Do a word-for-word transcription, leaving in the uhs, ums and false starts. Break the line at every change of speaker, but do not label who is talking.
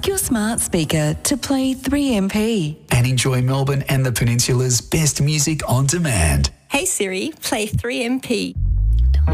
Ask your smart speaker to play three M P.
And enjoy Melbourne and the Peninsula's best music on demand.
Hey Siri, play three M P.